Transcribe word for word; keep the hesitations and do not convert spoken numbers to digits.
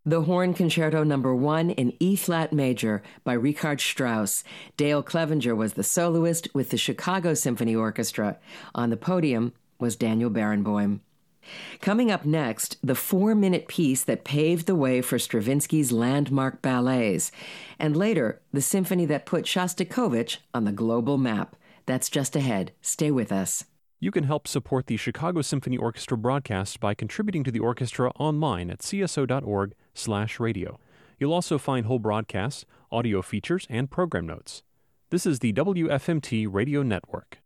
The Horn Concerto Number One in E-flat major by Richard Strauss. Dale Clevenger was the soloist with the Chicago Symphony Orchestra. On the podium was Daniel Barenboim. Coming up next, the four-minute piece that paved the way for Stravinsky's landmark ballets. And later, the symphony that put Shostakovich on the global map. That's just ahead. Stay with us. You can help support the Chicago Symphony Orchestra broadcast by contributing to the orchestra online at c s o dot org slash radio. You'll also find whole broadcasts, audio features, and program notes. This is the W F M T Radio Network.